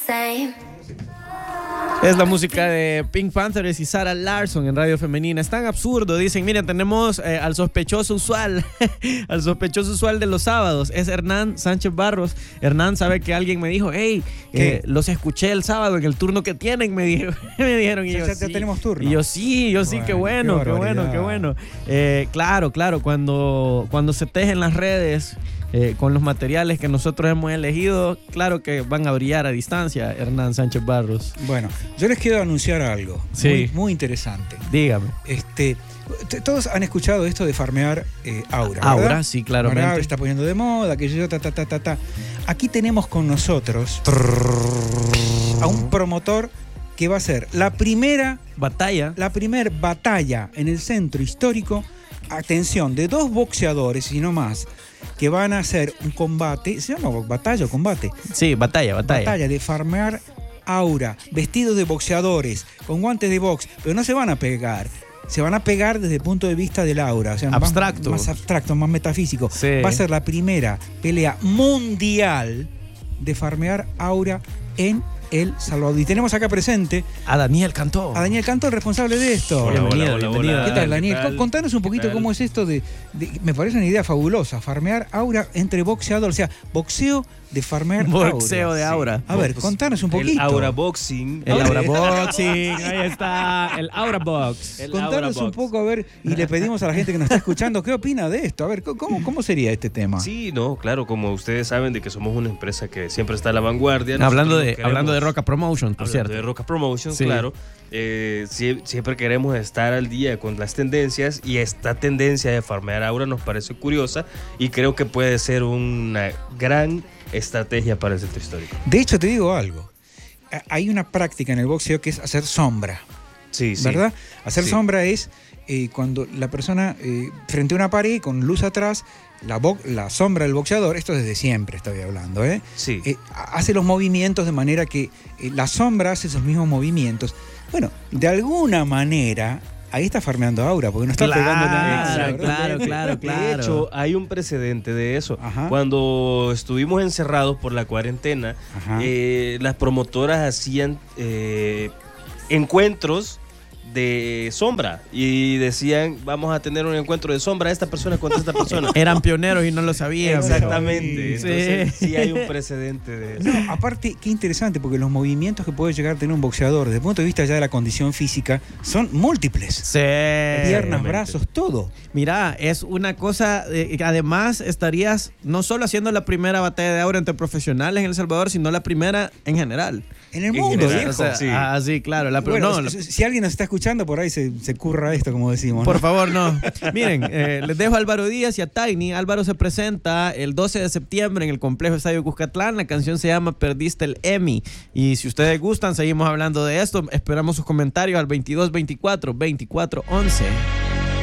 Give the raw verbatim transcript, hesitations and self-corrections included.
same. Es la música de Pink Panthers y Sarah Larsson en Radio Femenina. Es tan absurdo. Dicen, miren, tenemos eh, al sospechoso usual, al sospechoso usual de los sábados. Es Hernán Sánchez Barros. Hernán sabe que alguien me dijo, hey, eh, los escuché el sábado en el turno que tienen, me, dijo, me dijeron. Y ya, yo, ya sí. tenemos turno. Y yo, sí, yo sí, bueno, qué bueno, qué, qué bueno, qué bueno. Eh, claro, claro, cuando, cuando se tejen las redes... Eh, con los materiales que nosotros hemos elegido, claro que van a brillar a distancia, Hernán Sánchez Barros. Bueno, yo les quiero anunciar algo sí. muy, muy interesante. Dígame. Este, todos han escuchado esto de farmear eh, Aura, Aura, ¿verdad? sí, claramente. Aura está poniendo de moda, que yo, ta, ta, ta, ta, ta. Aquí tenemos con nosotros a un promotor que va a ser la primera batalla, la primera batalla en el centro histórico, atención, de dos boxeadores y no más, que van a hacer un combate, ¿se llama batalla o combate? Sí, batalla, batalla. Batalla de farmear Aura, vestidos de boxeadores, con guantes de box, pero no se van a pegar. Se van a pegar desde el punto de vista del aura, o sea, abstracto. Más, más abstracto, más metafísico. Sí. Va a ser la primera pelea mundial de farmear Aura en El Salvador. Y tenemos acá presente a Daniel Cantó. A Daniel Cantó, el responsable de esto. Hola, bienvenido, hola, bienvenido. hola, ¿Qué tal, ¿qué Daniel? tal? Contanos un poquito cómo es esto de, de... Me parece una idea fabulosa. Farmear Aura entre boxeadores. O sea, boxeo de farmear Aura. Boxeo de Aura. Sí. A ver, contanos un poquito. El Aura Boxing. El Aura Boxing. Ahí está. El Aura Box. El Contanos Aura un Box. poco, a ver, y le pedimos a la gente que nos está escuchando, ¿qué opina de esto? A ver, ¿cómo, cómo sería este tema? Sí, no, claro, como ustedes saben de que somos una empresa que siempre está a la vanguardia. Hablando nosotros de, queremos- hablando de Roca Promotion, por hablando cierto. de Roca Promotion, Sí. claro. Eh, sie- siempre queremos estar al día con las tendencias y esta tendencia de farmear Aura nos parece curiosa y creo que puede ser una gran estrategia para el centro histórico. De hecho, te digo algo. A- Hay una práctica en el boxeo que es hacer sombra, Sí, sí. ¿verdad? Hacer Sí. sombra es eh, cuando la persona eh, frente a una pared con luz atrás, la, bo- la sombra del boxeador, esto desde siempre estoy hablando, ¿eh? Sí. Eh, hace los movimientos de manera que eh, la sombra hace esos mismos movimientos. Bueno, de alguna manera, ahí está farmeando Aura, porque no está Claro, pegando nada. claro, ¿verdad? claro, claro, claro. De hecho, hay un precedente de eso. Ajá. Cuando estuvimos encerrados por la cuarentena, Ajá. eh, las promotoras hacían eh, encuentros de sombra y decían, vamos a tener un encuentro de sombra, esta persona contra esta persona. Eran pioneros y no lo sabían. Exactamente. Sí. Entonces, sí hay un precedente de eso. No, aparte, qué interesante, porque los movimientos que puede llegar a tener un boxeador, desde el punto de vista ya de la condición física, son múltiples. Sí. Piernas, Exactamente. brazos, todo. Mira, es una cosa, eh, que además estarías no solo haciendo la primera batalla de Aura entre profesionales en El Salvador, sino la primera en general. En el En mundo, general, viejo. O sea, Sí. ah, sí, claro. La, Bueno, no, si, si alguien nos está escuchando, por ahí se, se curra esto, como decimos. por ¿no? favor, no. Miren, eh, les dejo a Álvaro Díaz y a Tiny. Álvaro se presenta el doce de septiembre en el Complejo Estadio Cuscatlán. La canción se llama Perdiste el Emmy. Y si ustedes gustan, seguimos hablando de esto. Esperamos sus comentarios al veintidós veinticuatro veinticuatro once.